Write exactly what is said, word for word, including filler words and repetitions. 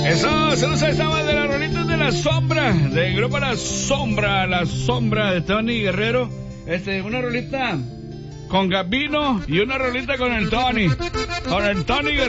Eso, se nos estaba de las rolitas de La Sombra, del grupo La Sombra, La Sombra de Tony Guerrero. Este, una rolita con Gabino y una rolita con el Tony. Con el Tony Guerrero.